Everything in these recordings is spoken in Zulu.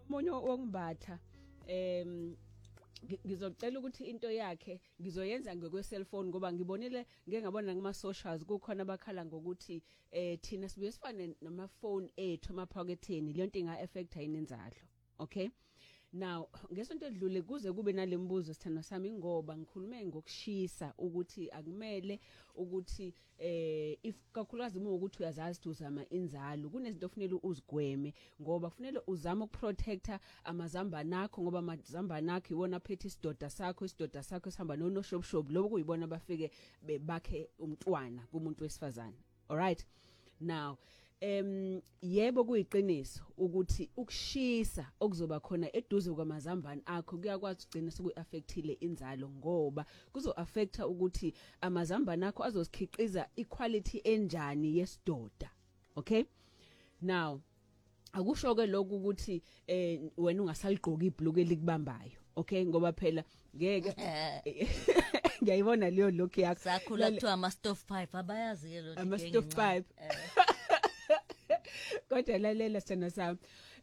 umunye wongibatha ngizocela ukuthi into yakhe ngizoyenza ngekwe cellphone ngoba ngibonile ngengabona kuma socials kukhona abakhala ngokuthi thina sibuye sifane nama phone ethu emaphaketheni le nto inga affect inenzalo. Okay, now ngesonto edlule kuze kube nalembuzo sithando sami ngoba ngikhulume ngokushisa ukuthi akumele ukuthi if kakhulukazi uma ukuthi uyazazi ukuthi uzama inzalo kunezinto ofanele uzigweme ngoba kufanele uzama ukuprotecta amazambane akho ngoba amazambane akho iwona phethe isidoda sakho sihamba nonoshobshob lobo kuyibona bafike bakhe umntwana kumuntu wesifazane. All right, now yebo kuyiqiniso ukuthi ukushisa okuzoba khona eduze kwamazambane akho kuyakwazi ugcina sokuaffectile inzalo ngoba kuzo affecta ukuthi amazambane akho azozikhiqiza equality enjani yesidoda. Okay, now akusho ke lokho ukuthi wena ungasaligqoka ibhluku elikubambayo. Okay, ngoba phela ngeke ngiyayibona leyo look yakho sakhula kuthiwa ama stove pipe abayazi ke lo ama stove pipe kodwa lalela sithando sami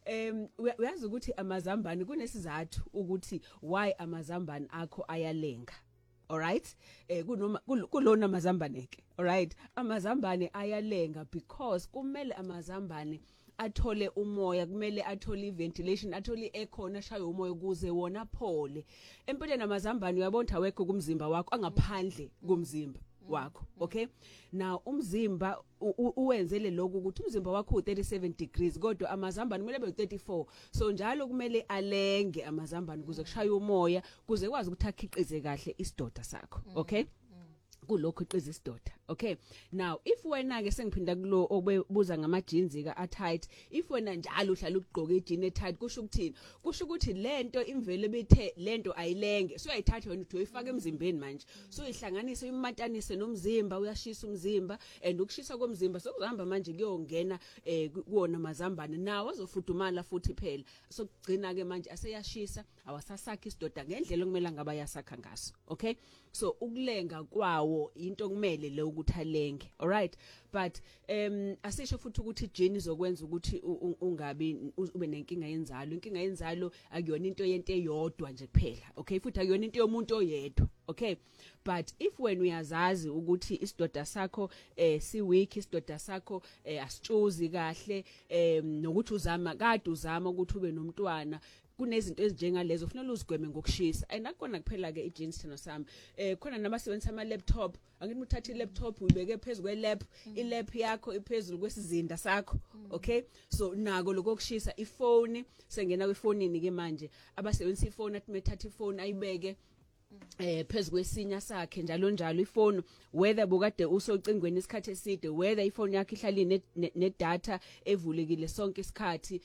uyazi ukuthi amazambane kunesizathu ukuthi why amazambane akho ayalenga. All right, kunoma kulona amazambane ke. All right, amazambane ayalenga because kumele amazambane athole umoya, kumele athole ventilation, athole ekhona shaye umoya ukuze wona phole. Empeleni amazambane uyabona wekho kumzimba wakho angaphandle kumzimba wakho. Okay, now umzimba uwenzele lokho ukuthi umzimba wakho u37 degrees kodwa amazambane kumele be 34, so njalo kumele alenge amazambane kuze kushaye umoya kuze kwazi ukuthi akhiqize kahle isidoda sakho. Okay, kulokho iqiza isidoda. Okay, now if wena ke sengiphinda kulo obebuza ngama jeans ka tight, if wena njalo uhlala ugqoka ijini tight kusho ukuthini? Kusho ukuthi lento imvelo bethe lento ayilenge so uyayithatha wena uthi uyifaka emzimbeni manje so uyihlanganise uyimatanise nomzimba uyashisa umzimba and ukushisa komzimba sokuhamba manje kuyongena kuona amazambane nawo azofudumala futhi phela so kugcina ke manje aseyashisa awasasakha isidoda ngendlela okumele ngaba yasakha ngaso. Okay, so ukulenga kwawo into kumele le ukuthi alenge. All right, but asisho futhi ukuthi ijini izokwenza ukuthi ungabi ube nenkinga yenzalo. Inkinga yenzalo akuyona into yento eyodwa nje kuphela. Okay, futhi akuyona into yomuntu oyedwa. Okay, but if when uyazazi ukuthi isidoda sakho si weak, isidoda sakho asitshuzi kahle nokuthi uzama ukuthi ube nomntwana kunezinto ezinjengalezo ufanele uzigweme ngokushisa ayinakona kuphela ke ijeans thina sami khona nabasebenzisa ama laptop angithi uthatha i-laptop uyibeke phezulu kwe-lap i-lap yakho iphezulu kwesizinda sakho. Okay, so nako lokushisa ifoni sengena kwefonini ke manje abasebenzisa ifoni athi methatha ifoni ayibeke phezulu kwesinya sakhe njalo ifoni whether bokade usocingweni isikhathi eside whether ifoni yakhe ihlala ne data evulekile sonke isikhathi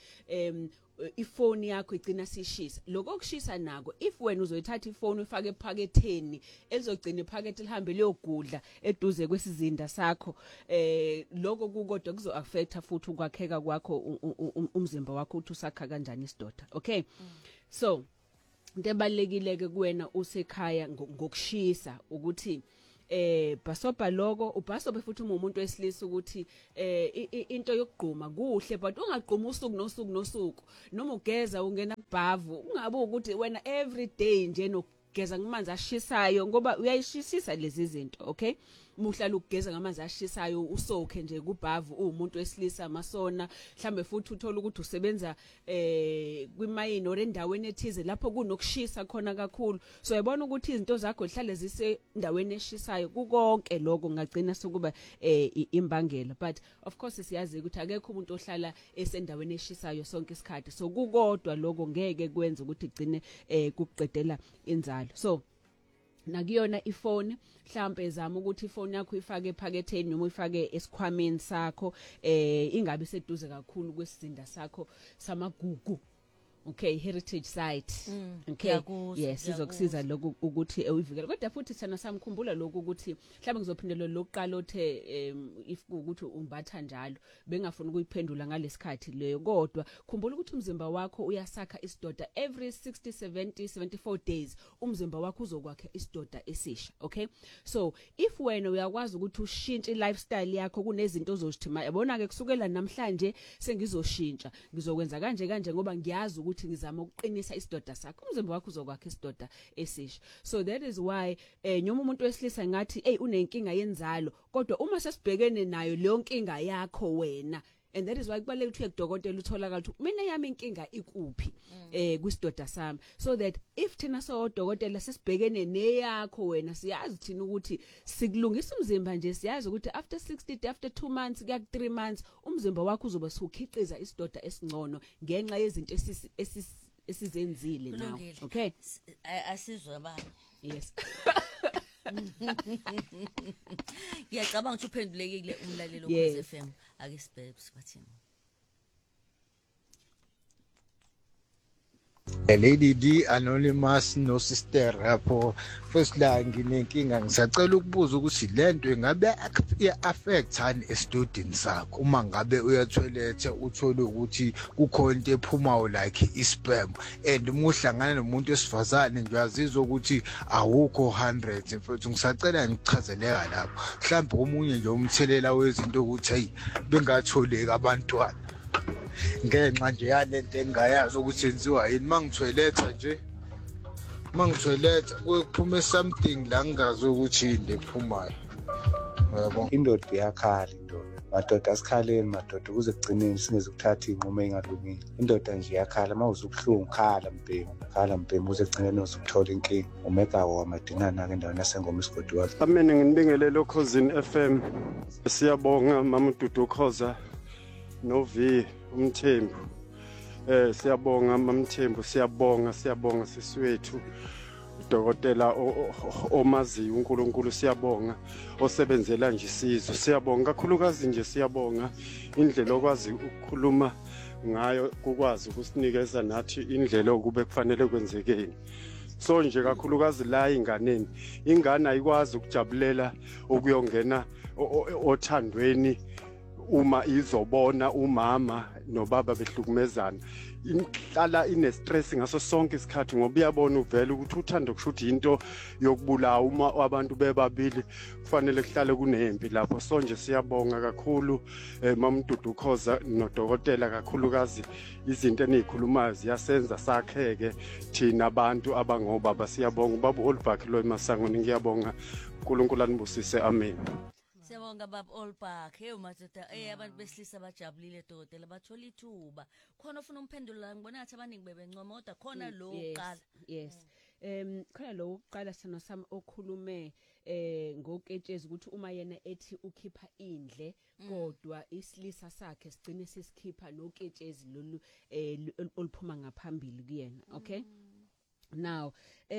ifoni yakho igcina sishisa. Lokho kushisa nako if wena uzoyithatha ifoni ufake ephaketheni elizogcina iphakethe lihambe liyogudla eduze kwesizinda sakho lokho kukodwa kuzo affecta futhi ukwakheka kwakho umzimba wakho uthi usakha kanjani isidoda. Okay, so into ebalekile ke kuwena usekhaya ngokushisa ukuthi basoba lokho ubhasobe futhi umuntu wesilisa ukuthi into yokugquma kuhle but ungagquma usuku nosuku noma ugeza ungena kubhavu ungabe ukuthi wena every day nje nokugeza ngamanzi ashisayo ngoba uyayishisisa lezi zinto. Okay, muhlala ukugeza ngamanzi ashisayo usokhe nje kubhavu umuntu wesilisa masona mhlambe futhi uthola ukuthi usebenza kwimayini or endaweni ethize lapho kunokushisa khona kakhulu so uyabona ukuthi izinto zakho zihlale zisendaweni eshisayo kukonke lokho ngagcina sokuba imbangela. But of course siyazi ukuthi akekho umuntu ohlala esendaweni eshisayo sonke isikhathi so kukodwa lokho ngeke kwenze ukuthi igcine kuqedela inzalo. So nakuyona ifoni mhlambe ezama ukuthi ifoni yakho ifake ephaketheni noma ifake esikhwameni sakho ingabe seduze kakhulu kwesizinda sakho samagugu. Okay, heritage site. Okay, yes sizokusiza lokho ukuthi uyivikele kodwa futhi sana samkhumbula lokho ukuthi mhlawumbe ngizophindela lokuqala othe if ukuthi umbatha njalo bengafuni ukuyiphendula ngalesikhathi leyo kodwa khumbula ukuthi umzimba wakho uyasakha isidoda every 60 70 74 days umzimba wakho uzokwakha isidoda esisha. Okay, so if wena uyakwazi ukuthi ushintshe lifestyle yakho kunezinto ozozithima yabona ke kusukela namhlanje sengizoshintsha ngizokwenza kanje ngoba ngiyazi ukuthi ngizama ukuqinisa isidoda sakho umzimba wakho uzokwakha isidoda esisha. So that is why nyoma umuntu wesilisa ngathi unenkinga yenzalo kodwa uma sesibhekene nayo leyo nkinga yakho wena, and that is why kubaleka ukuthi udokotela utholakala ukuthi mina yami inkinga ikuphi kwisidoda sami, so that if thina sodokotela sesibhekene neyakho wena siyazi thina ukuthi sikulungisa umzimba nje, siyazi ukuthi after 60 after 2 months kuya 3 months umzimba wakho uzoba sukhiqiza isidoda esingcono ngenxa yezinto esizenzile now. Okay, asizwe abantu. Yes. Ngiyacabanga ukuthi uphendulekile umlaleli woKhosi FM. Ake sibheke sibathini. Lady D Anonymous no sister rapho first la nginenkinga ngisacela ukubuza ukuthi lento ingabe affect hani estudent sakho uma ngabe uyathoilethe uthole ukuthi kukhona into ephumayo like isperm and umuhlangana nomuntu esifazane nje azizwa ukuthi awukho 100 mfethu ngisacela ngichazeleka lapho mhlawumbe omunye nje umthelela wezinto ukuthi hey bengatholeki abantwana ngenxa nje yalento engayazi ukuthi yenziwa yini mangithoiletha nje mangithoiletha kuphuma something la ngingazi ukuthi yini ephumayo yabo. Indoda iyakhala indoda, madoda asikhaleni madoda ukuze kugcineni singeze ukuthatha inqumo engalungile. Indoda nje iyakhala mawuze ubuhlungu khala mpembu uze kugcineni uzukuthola inkinga umeka wamadingana ke endaweni yasengoma isigodi wakhe. Amene nginibingelele uKhosini FM. Siyabonga mama Dudu Khoza no V umthembu. Siyabonga mamthembu, siyabonga sisiwethu udokotela omaziyo uNkulunkulu, siyabonga osebenzela nje isizwe, siyabonga kakhulukazi nje, siyabonga indlela okwazi ukukhuluma ngayo kukwazi ukusinikeza nathi indlela okube kufanele kwenzekeni. So nje kakhulukazi la inganeni, ingane ayikwazi ukujabulela ukuyongena othandweni uma izobona umama nobaba behlukumezana. Inhlala ine-stress ngaso sonke isikhathi ngoba uyabona uvela ukuthi uthanda kushuthi into yokubulawa uma abantu bebabili kufanele kuhlale kunempi lapho. So nje siyabonga kakhulu mama Dudu Khoza nodokotela kakhulukazi izinto enizikhulumayo ziyasenza sakheke thina abantu abangobaba. Siyabonga ubaba Olbach lo emasangweni, ngiyabonga uNkulunkulu anibusise, amen. Siyabonga baba Olbach. Hey madoda abantu besilisa bajabulile dokotela bathola ithuba. Khona ufuna umphendula, ngibona ngathi abaningi bebencoma kodwa khona lo uqala. Yes. Khona lo uqala sithando sami okhulume ngoketshezi ukuthi uma yena ethi ukhipha indle kodwa isilisa sakhe sigcine sisikhipha loketshezi lolu oluphuma ngaphambili kuyena. Okay, now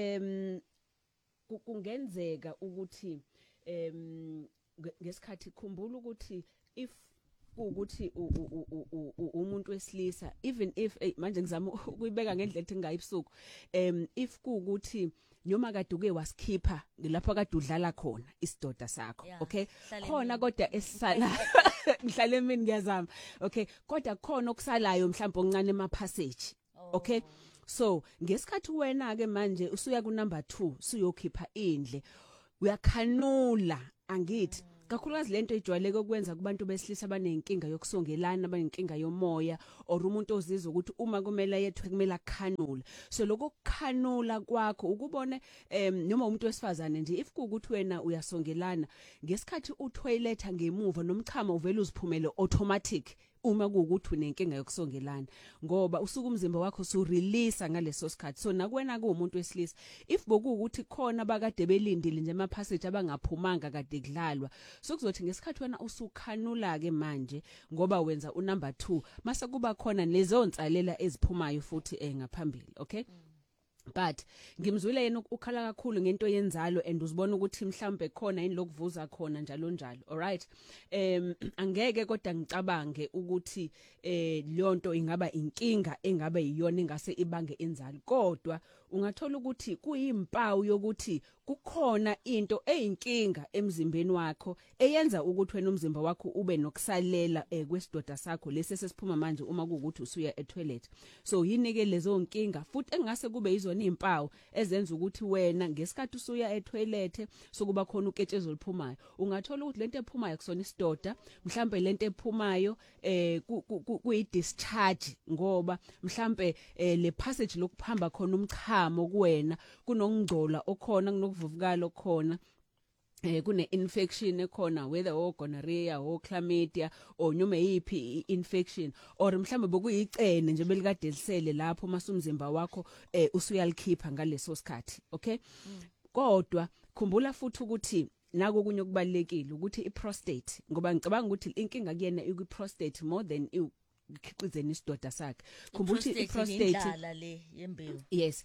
kungenzeka ukuthi ngesikhathi khumbula ukuthi if ukuthi umuntu wesilisa, even if manje ngizama ukuyibeka ngendlela ethi ngayibusuku, if kuukuthi noma kade uke wasikhipha lapha kade udlala khona isidoda sakho, okay, khona kodwa esisala ngihlale emini ngiyazama, okay, kodwa khona okusalayo mhlawumbe oncane ema passage, okay. So ngesikhathi wena ke manje usuya ku number 2 usuyokhipha indle, uyakhanula angithi kakhulukazi lento ijwayeleke ukwenza kubantu besilisa abanenkinga yokusongelana, abanenkinga yomoya, or umuntu ozizwa ukuthi uma kumele yethwe kumele akhanula. So lokho kukhanula kwakho ukubone noma umuntu wesifazane nje if kuukuthi wena uyasongelana ngesikhathi utoiletha ngemuva nomchamo uvela uziphumele automatic uma kuukuthi unenkinga yokusongelana ngoba usuku umzimba wakho usurelease ngaleso sikhathi. So nakwena kuumuntu wesilisa if bokuukuthi khona bakade belindile nje ama passage abangaphumanga kade kudlalwa, so kuzothi ngesikhathi wena usukhanula ke manje ngoba wenza unumber 2 mase kuba khona lezo nsalela eziphumayo futhi ngaphambili, okay. But ngimzwile yena ukhala kakhulu ngento yenzalo and uzibona ukuthi mhlambe khona yini lokuvuza khona njalo njalo. Alright, angeke kodwa ngicabange ukuthi lento ingaba inkinga engabe yiyona engase ibange inzalo, kodwa ungathola ukuthi kuyimpawu yokuthi kukhona into eyinkinga emzimbeni wakho eyenza ukuthi wena umzimba wakho ube nokusalela kwesidoda sakho lesi sesiphuma manje uma kuukuthi usuya etoilet. So yini ke lezo nkinga futhi engase kube izo yizona izimpawu ezenza ukuthi wena ngesikhathi usuya etoilet sokuba khona uketshezi oluphumayo ungathola ukuthi lento ephumayo kusona isidoda mhlambe lento ephumayo kuyi discharge ngoba mhlambe le passage lokuphamba khona umchamo kuwena kunokungcola okhona kunokuvuvukala okhona kune infection ekhona whether gonorrhea or chlamydia or noma yipi infection or mhlambe bokuyicene nje belikade lisele lapho masumzimba wakho usuyalikhipha ngaleso sikhathi okay kodwa khumbula futhi ukuthi nako kunye kubalekile ukuthi iprostate ngoba ngicabanga ukuthi inkinga kuyena iku-prostate more than ikhiqizeni isidoda sakhe khumbula ukuthi iprostate indlala le yembewu yes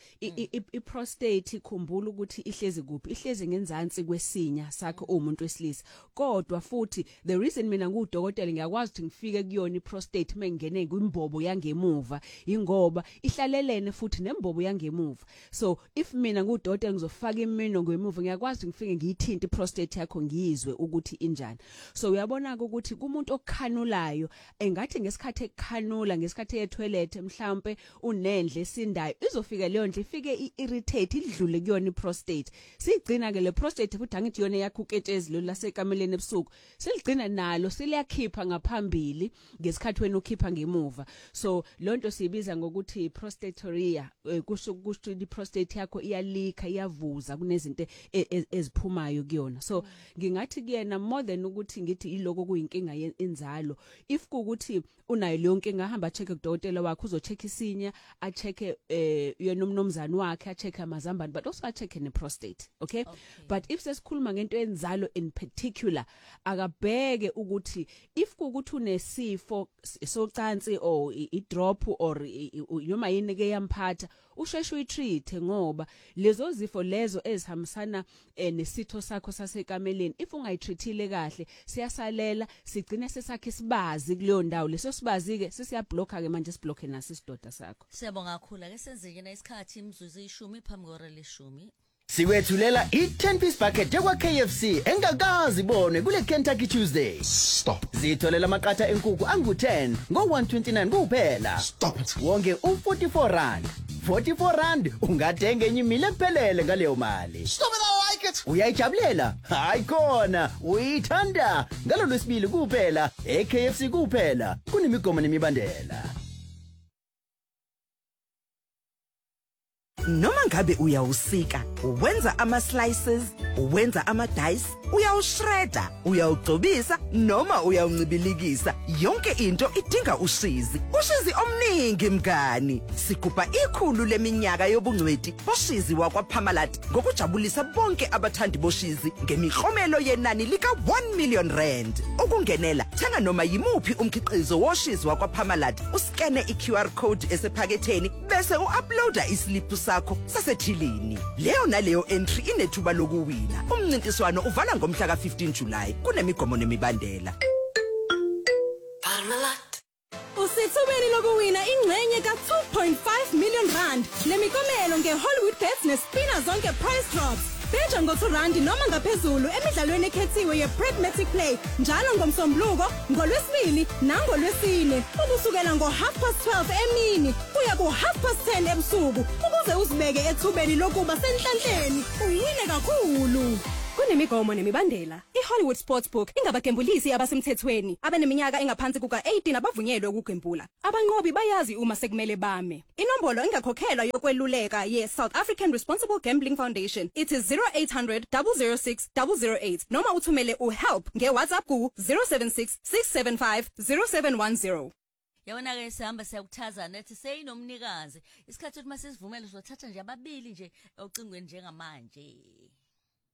iprostate khumbula ukuthi ihlezi kuphi ihlezi ngenzansi kwesinya sakhe umuntu wesilisa kodwa futhi the reason mina ngudokotela ngiyakwazi ukuthi ngifike kuyona iprostate mengene kwimbobo yangemuva ingoba ihlalelene futhi nembobo yangemuva so if mina ngudokotela ngizofaka imino ngemuva ngiyakwazi ngifike ngiyithinta iprostate yakho ngiyizwe ukuthi injani so uyabona ukuthi kumuntu okukhanulayo engathi ngesikhathi khanula ngesikhathi yetoilet mhlambe unendle esindayo izofika leyo ndle ifike irritate idlule kuyona iprostate sigcina ke le prostate futhi angithi yona yakho uketshezi lo lasekameleni ebusuku siligcina nalo siliyakhipha ngaphambili ngesikhathi wena ukhipha ngemuva so lonto sibiza ngokuthi prostaturia kusho iprostate yakho iyalika iyavuza kunezinto eziphumayo kuyona so ngingathi kuyena more than ukuthi ngithi iloko kuyinkinga yenzalo if kuukuthi unayo lonke ngahamba check udokotela wakho uzocheck isinya a check yena umnomzana wakhe a check amazambane but also a check ne prostate okay but if sesikhuluma ngento enzalo in particular akabheke ukuthi if kuukuthi unesifo socansi or I drop or noma yini ke yamphatha usheshe uyitreat ngoba lezo zifo lezo ezihambisana nesitho sakho sasekameleni if ungayitreatile kahle siyasalela sigcine sesakhe sibazi kuleyo ndawo leso sibazi ke sesiyablocker ke manje siblocker nasi isidoda sakho siyabonga kakhulu ke senzeke na isikhathi imzuzu 10 phambi kwehora leshumi Sikwethulela i10 piece bucket yakwa KFC engakazi ibone kule Kentucky Tuesday. Stop. Zitholela amaqatha enkukhu angu10 ngo129 kuphela. Stop it. Wonke u44 rand. 44 rand ungathenga enye imile kuphelele ngaleyo mali. Stop it, I like it. Uyayijabulela? Hayi khona, uyithanda. Ngalo lwesibili kuphela, eKFC kuphela. Kunemigomo nemibandela. Noma ngabe uyawusika, uwenza ama slices, uwenza ama dice, uyawushreda, uyawugcobisa noma uyawuncibilikisa, yonke into idinga ushizi. Ushizi omningi mngani. Sigubha ikhulu leminyaka yobungcweti boshizi wakwaParmalat ngokujabulisa bonke abathandi boshizi ngemiklomelo yenani lika 1 million rand. Ukungenela, thenga noma yimuphi umkhiqizo woshizi wakwaParmalat, uskene iQR code esephaketheni bese uuploada islip sakho sasethilini. Leyo naleyo entry inethuba lokuwina. Umncintiswano uvala ngomhla ka15 July. Kunemigomo nemibandela. Parmalat. Usithubeni lokuwina ingxenye ka2.5 million rand. Lemikomelo ngeHollywood Bets nespina zonke prize drops. Beja ngo2 rand noma ngaphezulu emidlalweni ekhethiwe yePragmatic Play njalo ngomsombuluko, ngoLwesibili nangolwesine. Ukusukela ngo12:30 emini kuya ku10:30 ebusuku ukuze uzibeke ethubeni lokuba senhlanhleni uwine kakhulu. Kunemigomo nemibandela. iHollywood Sportsbook ingabagembulisi abasemthethweni. Abaneminyaka engaphansi kuka18 abavunyelwe ukugembula. Abanqobi bayazi uma sekumele bame. Inombolo engakhokhelwa yokweluleka ye-South African Responsible Gambling Foundation it is 0800 006 008 noma uthumele uhelp ngeWhatsApp ku 076 675 0710. Yabona ke sihamba siyakuthaza nethi seyinomnikazi isikhathi ukuthi masivumele uzothatha nje ababili nje ocingweni njengamanje.